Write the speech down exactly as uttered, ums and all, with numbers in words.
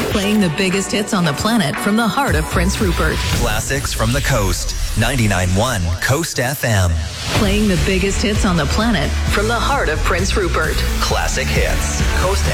Playing the biggest hits on the planet from the heart of Prince Rupert. Classics from the coast. ninety-nine point one Coast F M. Playing the biggest hits on the planet from the heart of Prince Rupert. Classic hits. Coast